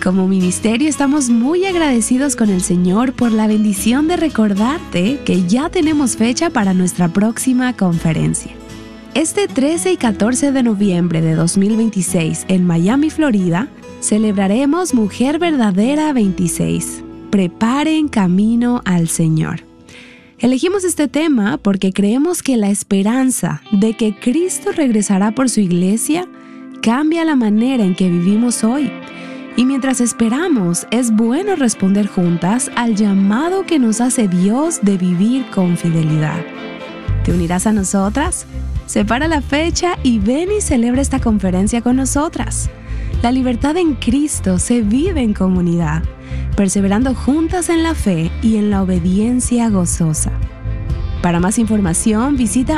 Como ministerio estamos muy agradecidos con el Señor por la bendición de recordarte que ya tenemos fecha para nuestra próxima conferencia. Este 13 y 14 de noviembre de 2026 en Miami, Florida, celebraremos Mujer Verdadera 26. Preparen camino al Señor. Elegimos este tema porque creemos que la esperanza de que Cristo regresará por su iglesia cambia la manera en que vivimos hoy. Y mientras esperamos, es bueno responder juntas al llamado que nos hace Dios de vivir con fidelidad. ¿Te unirás a nosotras? Separa la fecha y ven y celebra esta conferencia con nosotras. La libertad en Cristo se vive en comunidad, perseverando juntas en la fe y en la obediencia gozosa. Para más información, visita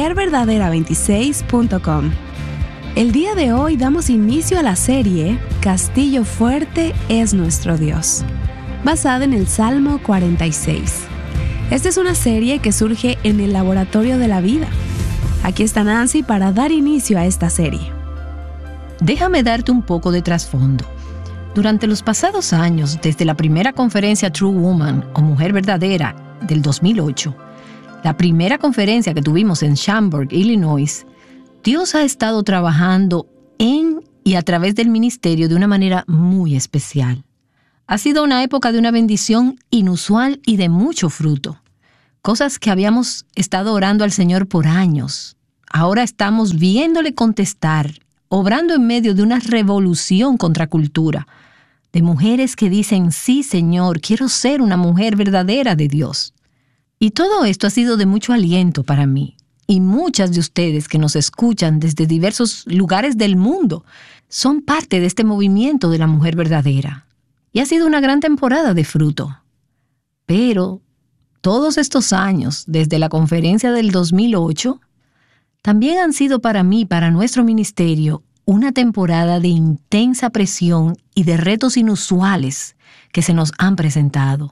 mujerverdadera26.com. El día de hoy damos inicio a la serie Castillo Fuerte es nuestro Dios, basada en el Salmo 46. Esta es una serie que surge en el Laboratorio de la Vida. Aquí está Nancy para dar inicio a esta serie. Déjame darte un poco de trasfondo. Durante los pasados años, desde la primera conferencia True Woman o Mujer Verdadera del 2008, la primera conferencia que tuvimos en Schaumburg, Illinois, Dios ha estado trabajando en y a través del ministerio de una manera muy especial. Ha sido una época de una bendición inusual y de mucho fruto. Cosas que habíamos estado orando al Señor por años. Ahora estamos viéndole contestar, obrando en medio de una revolución contra cultura, de mujeres que dicen, sí, Señor, quiero ser una mujer verdadera de Dios. Y todo esto ha sido de mucho aliento para mí. Y muchas de ustedes que nos escuchan desde diversos lugares del mundo son parte de este movimiento de la mujer verdadera. Y ha sido una gran temporada de fruto. Pero todos estos años, desde la conferencia del 2008, también han sido para mí, para nuestro ministerio, una temporada de intensa presión y de retos inusuales que se nos han presentado.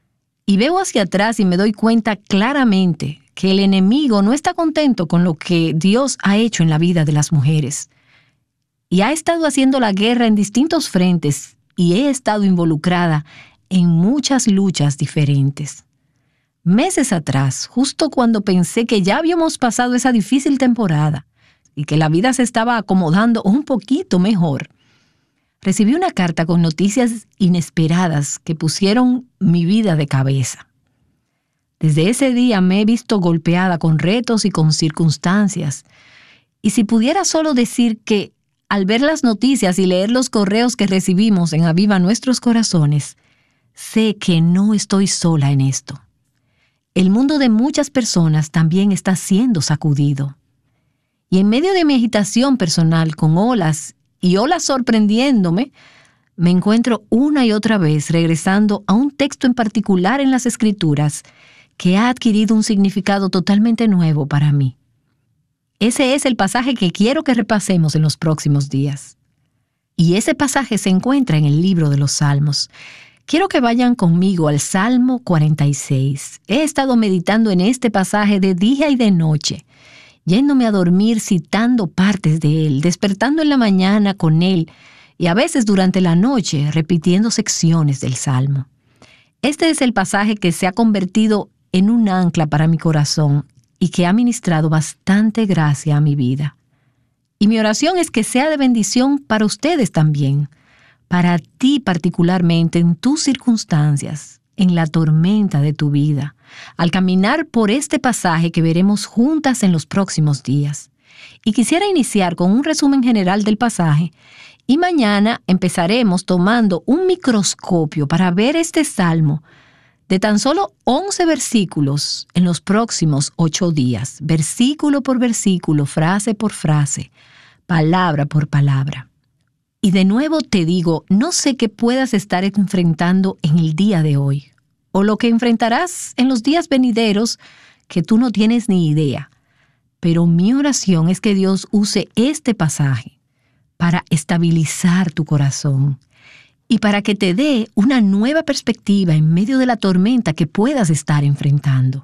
Y veo hacia atrás y me doy cuenta claramente que el enemigo no está contento con lo que Dios ha hecho en la vida de las mujeres. Y ha estado haciendo la guerra en distintos frentes y he estado involucrada en muchas luchas diferentes. Meses atrás, justo cuando pensé que ya habíamos pasado esa difícil temporada y que la vida se estaba acomodando un poquito mejor, recibí una carta con noticias inesperadas que pusieron mi vida de cabeza. Desde ese día me he visto golpeada con retos y con circunstancias. Y si pudiera solo decir que, al ver las noticias y leer los correos que recibimos en Aviva Nuestros Corazones, sé que no estoy sola en esto. El mundo de muchas personas también está siendo sacudido. Y en medio de mi agitación personal con olas y olas sorprendiéndome, me encuentro una y otra vez regresando a un texto en particular en las Escrituras que ha adquirido un significado totalmente nuevo para mí. Ese es el pasaje que quiero que repasemos en los próximos días. Y ese pasaje se encuentra en el libro de los Salmos. Quiero que vayan conmigo al Salmo 46. He estado meditando en este pasaje de día y de noche, yéndome a dormir citando partes de él, despertando en la mañana con él y a veces durante la noche repitiendo secciones del Salmo. Este es el pasaje que se ha convertido en un ancla para mi corazón y que ha ministrado bastante gracia a mi vida. Y mi oración es que sea de bendición para ustedes también, para ti particularmente en tus circunstancias, en la tormenta de tu vida, al caminar por este pasaje que veremos juntas en los próximos días. Y quisiera iniciar con un resumen general del pasaje y mañana empezaremos tomando un microscopio para ver este salmo de tan solo 11 versículos en los próximos 8 días, versículo por versículo, frase por frase, palabra por palabra. Y de nuevo te digo, no sé qué puedas estar enfrentando en el día de hoy, o lo que enfrentarás en los días venideros que tú no tienes ni idea. Pero mi oración es que Dios use este pasaje para estabilizar tu corazón y para que te dé una nueva perspectiva en medio de la tormenta que puedas estar enfrentando.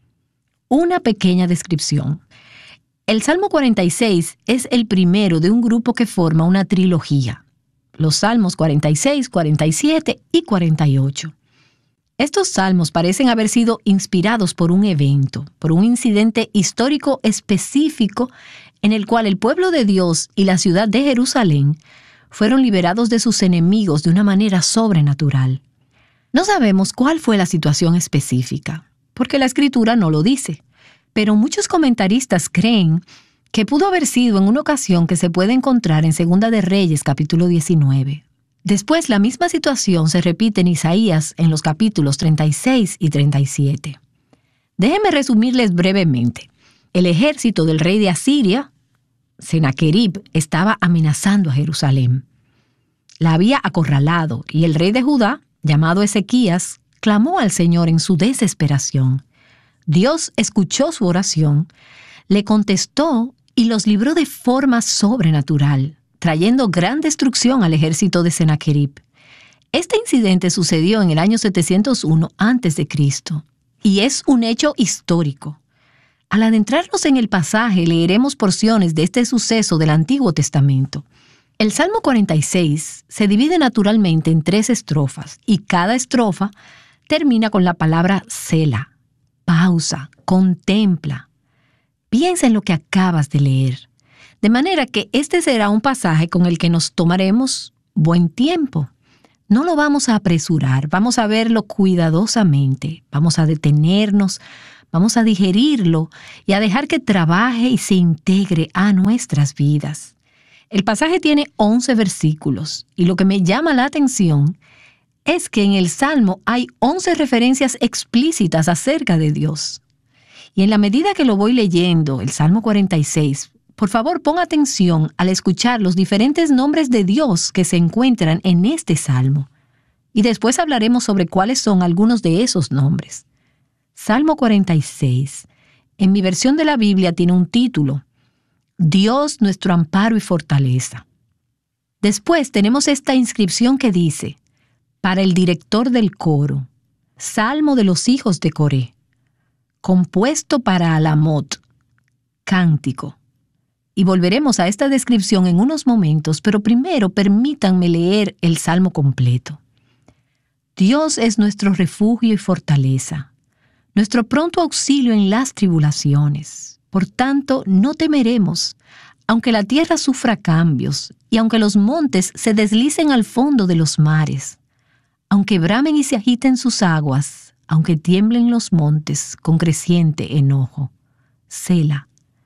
Una pequeña descripción. El Salmo 46 es el primero de un grupo que forma una trilogía. los salmos 46, 47 y 48. Estos salmos parecen haber sido inspirados por un evento, por un incidente histórico específico en el cual el pueblo de Dios y la ciudad de Jerusalén fueron liberados de sus enemigos de una manera sobrenatural. No sabemos cuál fue la situación específica, porque la Escritura no lo dice, pero muchos comentaristas creen que pudo haber sido en una ocasión que se puede encontrar en Segunda de Reyes, capítulo 19. Después, la misma situación se repite en Isaías en los capítulos 36 y 37. Déjenme resumirles brevemente. El ejército del rey de Asiria, Sennacherib, estaba amenazando a Jerusalén. La había acorralado y el rey de Judá, llamado Ezequías, clamó al Señor en su desesperación. Dios escuchó su oración, le contestó y los libró de forma sobrenatural, trayendo gran destrucción al ejército de Sennacherib. Este incidente sucedió en el año 701 a.C. y es un hecho histórico. Al adentrarnos en el pasaje, leeremos porciones de este suceso del Antiguo Testamento. El Salmo 46 se divide naturalmente en 3 estrofas y cada estrofa termina con la palabra Selah. Pausa, contempla. Piensa en lo que acabas de leer. De manera que este será un pasaje con el que nos tomaremos buen tiempo. No lo vamos a apresurar, vamos a verlo cuidadosamente, vamos a detenernos, vamos a digerirlo y a dejar que trabaje y se integre a nuestras vidas. El pasaje tiene 11 versículos y lo que me llama la atención es que en el Salmo hay 11 referencias explícitas acerca de Dios. Y en la medida que lo voy leyendo, el Salmo 46, por favor pon atención al escuchar los diferentes nombres de Dios que se encuentran en este Salmo. Y después hablaremos sobre cuáles son algunos de esos nombres. Salmo 46, en mi versión de la Biblia tiene un título: Dios nuestro amparo y fortaleza. Después tenemos esta inscripción que dice: para el director del coro, Salmo de los hijos de Coré, compuesto para Alamot, cántico. Y volveremos a esta descripción en unos momentos, pero primero permítanme leer el Salmo completo. Dios es nuestro refugio y fortaleza, nuestro pronto auxilio en las tribulaciones. Por tanto, no temeremos, aunque la tierra sufra cambios y aunque los montes se deslicen al fondo de los mares, aunque bramen y se agiten sus aguas, aunque tiemblen los montes con creciente enojo. Selah.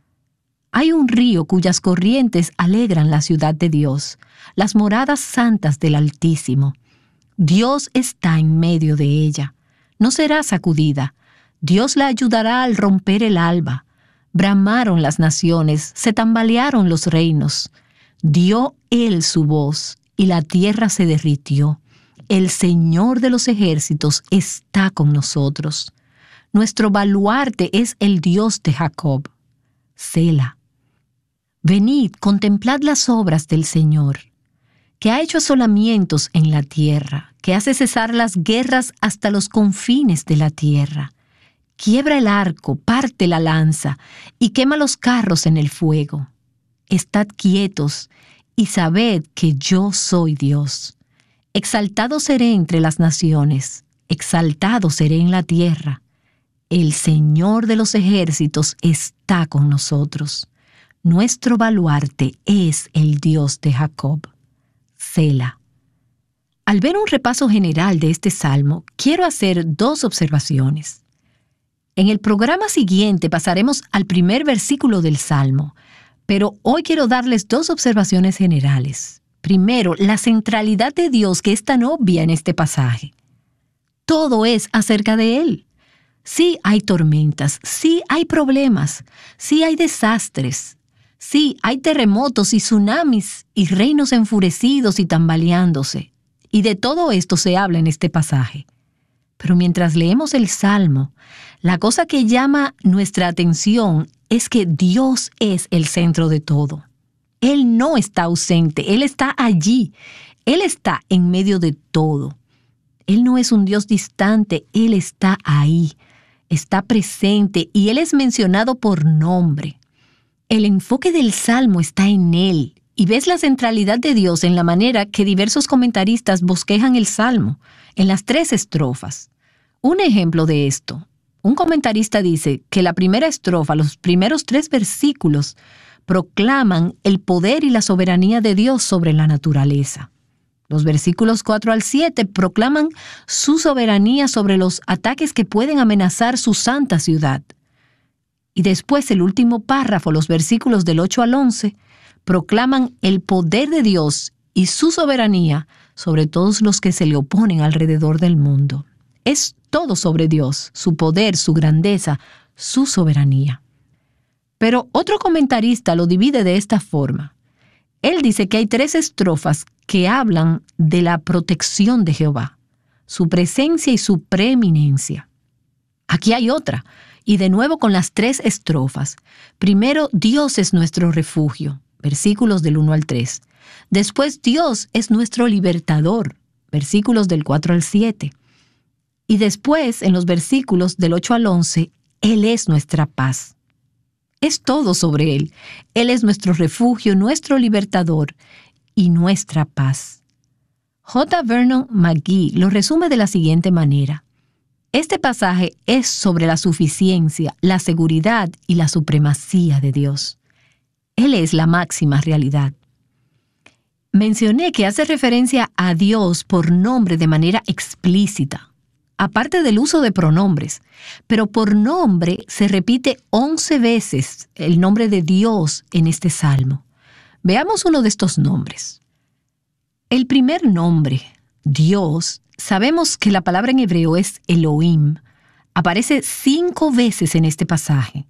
Hay un río cuyas corrientes alegran la ciudad de Dios, las moradas santas del Altísimo. Dios está en medio de ella. No será sacudida. Dios la ayudará al romper el alba. Bramaron las naciones, se tambalearon los reinos. Dio Él su voz, y la tierra se derritió. El Señor de los ejércitos está con nosotros. Nuestro baluarte es el Dios de Jacob. Selah. Venid, contemplad las obras del Señor, que ha hecho asolamientos en la tierra, que hace cesar las guerras hasta los confines de la tierra. Quiebra el arco, parte la lanza y quema los carros en el fuego. Estad quietos y sabed que yo soy Dios. Exaltado seré entre las naciones, exaltado seré en la tierra. El Señor de los ejércitos está con nosotros. Nuestro baluarte es el Dios de Jacob. Selah. Al ver un repaso general de este salmo, quiero hacer 2 observaciones. En el programa siguiente pasaremos al primer versículo del salmo, pero hoy quiero darles 2 observaciones generales. Primero, la centralidad de Dios que es tan obvia en este pasaje. Todo es acerca de Él. Sí hay tormentas, sí hay problemas, sí hay desastres, sí hay terremotos y tsunamis y reinos enfurecidos y tambaleándose. Y de todo esto se habla en este pasaje. Pero mientras leemos el Salmo, la cosa que llama nuestra atención es que Dios es el centro de todo. Él no está ausente, Él está allí. Él está en medio de todo. Él no es un Dios distante, Él está ahí. Está presente y Él es mencionado por nombre. El enfoque del Salmo está en Él Y ves la centralidad de Dios en la manera que diversos comentaristas bosquejan el Salmo, en las 3 estrofas. Un ejemplo de esto, un comentarista dice que la primera estrofa, los primeros 3 versículos, proclaman el poder y la soberanía de Dios sobre la naturaleza. Los versículos 4 al 7 proclaman su soberanía sobre los ataques que pueden amenazar su santa ciudad. Y después el último párrafo, los versículos del 8 al 11, proclaman el poder de Dios y su soberanía sobre todos los que se le oponen alrededor del mundo. Es todo sobre Dios, su poder, su grandeza, su soberanía. Pero otro comentarista lo divide de esta forma. Él dice que hay 3 estrofas que hablan de la protección de Jehová, su presencia y su preeminencia. Aquí hay otra, y de nuevo con las 3 estrofas. Primero, Dios es nuestro refugio, versículos del 1 al 3. Después, Dios es nuestro libertador, versículos del 4 al 7. Y después, en los versículos del 8 al 11, Él es nuestra paz. Es todo sobre Él. Él es nuestro refugio, nuestro libertador y nuestra paz. J. Vernon McGee lo resume de la siguiente manera. Este pasaje es sobre la suficiencia, la seguridad y la supremacía de Dios. Él es la máxima realidad. Mencioné que hace referencia a Dios por nombre de manera explícita, aparte del uso de pronombres, pero por nombre se repite 11 veces el nombre de Dios en este salmo. Veamos uno de estos nombres. El primer nombre, Dios, sabemos que la palabra en hebreo es Elohim. Aparece 5 veces en este pasaje.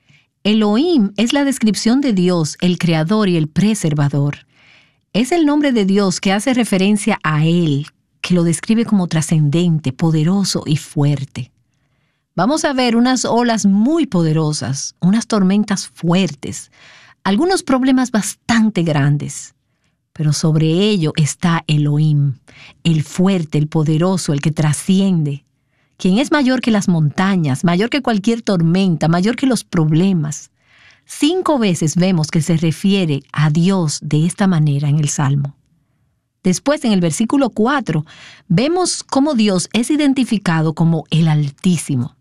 Elohim es la descripción de Dios, el creador y el preservador. Es el nombre de Dios que hace referencia a Él, que lo describe como trascendente, poderoso y fuerte. Vamos a ver unas olas muy poderosas, unas tormentas fuertes, algunos problemas bastante grandes. Pero sobre ello está Elohim, el fuerte, el poderoso, el que trasciende, quien es mayor que las montañas, mayor que cualquier tormenta, mayor que los problemas. 5 veces vemos que se refiere a Dios de esta manera en el Salmo. Después, en el versículo 4, vemos cómo Dios es identificado como el Altísimo.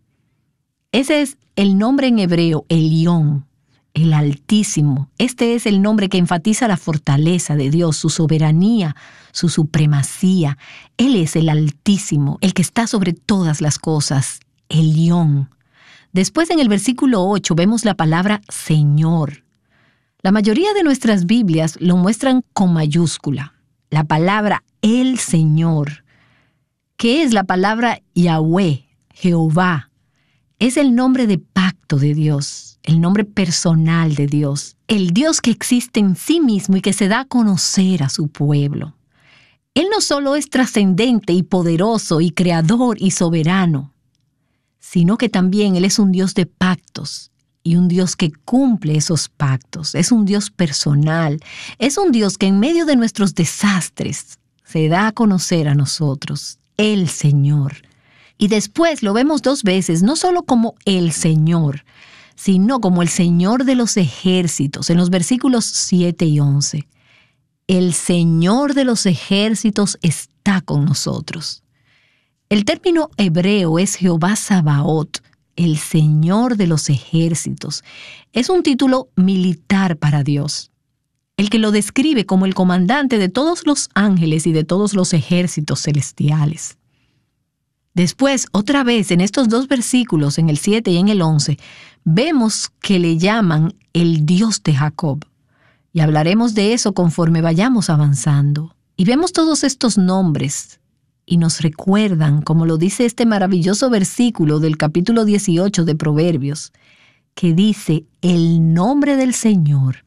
Ese es el nombre en hebreo, Elión, el Altísimo. Este es el nombre que enfatiza la fortaleza de Dios, su soberanía, su supremacía. Él es el Altísimo, el que está sobre todas las cosas, Elión. Después, en el versículo 8, vemos la palabra Señor. La mayoría de nuestras Biblias lo muestran con mayúscula. La palabra el Señor, que es la palabra Yahweh, Jehová, es el nombre de pacto de Dios, el nombre personal de Dios, el Dios que existe en sí mismo y que se da a conocer a su pueblo. Él no solo es trascendente y poderoso y creador y soberano, sino que también Él es un Dios de pactos y un Dios que cumple esos pactos. Es un Dios personal, es un Dios que en medio de nuestros desastres se da a conocer a nosotros, el Señor. Y después lo vemos 2 veces, no solo como el Señor, sino como el Señor de los ejércitos, en los versículos 7 y 11. El Señor de los ejércitos está con nosotros. El término hebreo es Jehová Sabaoth, el Señor de los ejércitos. Es un título militar para Dios, el que lo describe como el comandante de todos los ángeles y de todos los ejércitos celestiales. Después, otra vez, en estos 2 versículos, en el 7 y en el 11, vemos que le llaman el Dios de Jacob. Y hablaremos de eso conforme vayamos avanzando. Y vemos todos estos nombres y nos recuerdan, como lo dice este maravilloso versículo del capítulo 18 de Proverbios, que dice, el nombre del Señor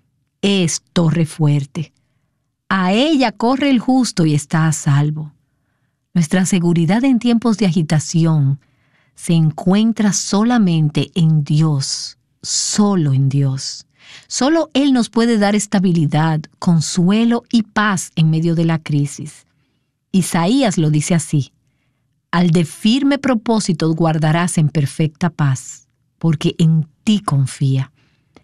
es torre fuerte. A ella corre el justo y está a salvo. Nuestra seguridad en tiempos de agitación se encuentra solamente en Dios, solo en Dios. Solo Él nos puede dar estabilidad, consuelo y paz en medio de la crisis. Isaías lo dice así: al de firme propósito guardarás en perfecta paz, porque en ti confía.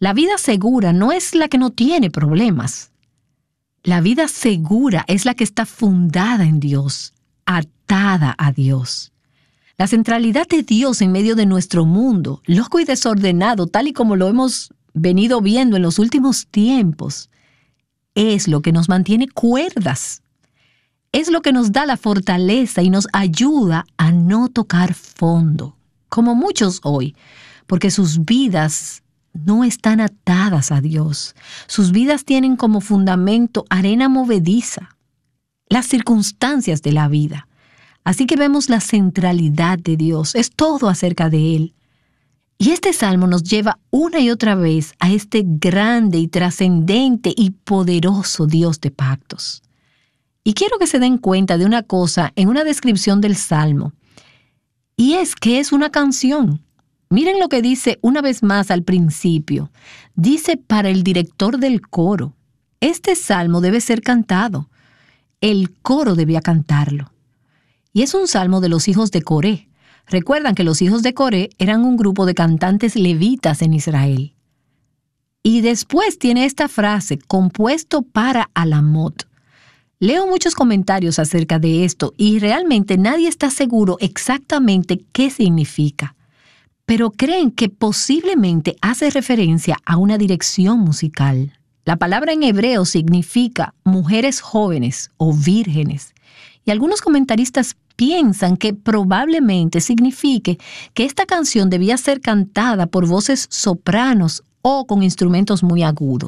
La vida segura no es la que no tiene problemas. La vida segura es la que está fundada en Dios, atada a Dios. La centralidad de Dios en medio de nuestro mundo, loco y desordenado, tal y como lo hemos venido viendo en los últimos tiempos, es lo que nos mantiene cuerdas. Es lo que nos da la fortaleza y nos ayuda a no tocar fondo, como muchos hoy, porque sus vidas no están atadas a Dios. Sus vidas tienen como fundamento arena movediza, las circunstancias de la vida. Así que vemos la centralidad de Dios, es todo acerca de Él. Y este salmo nos lleva una y otra vez a este grande y trascendente y poderoso Dios de pactos. Y quiero que se den cuenta de una cosa en una descripción del salmo, y es que es una canción. Miren lo que dice una vez más al principio. Dice para el director del coro. Este salmo debe ser cantado. El coro debía cantarlo. Y es un salmo de los hijos de Coré. Recuerdan que los hijos de Coré eran un grupo de cantantes levitas en Israel. Y después tiene esta frase, compuesto para Alamot. Leo muchos comentarios acerca de esto y realmente nadie está seguro exactamente qué significa. Pero creen que posiblemente hace referencia a una dirección musical. La palabra en hebreo significa mujeres jóvenes o vírgenes. Y algunos comentaristas piensan que probablemente signifique que esta canción debía ser cantada por voces sopranos o con instrumentos muy agudos.